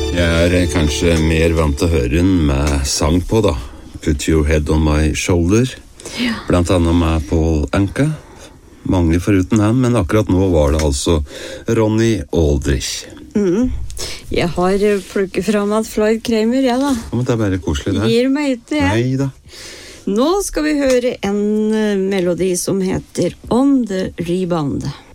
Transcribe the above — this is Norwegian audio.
Jeg kanskje mer vant til å høre den med sang på da. Put Your Head On My Shoulder. Ja. Blant annet med Paul Anka. Mange foruten han, men akkurat nå var det altså Ronny Aldrich. Jeg har plukket fram at Floyd Kramer, ja da. Ja, men det bare koselig det. Gir meg ikke, jeg. Neida. Nå skal vi høre en melodi som heter On the Rebound.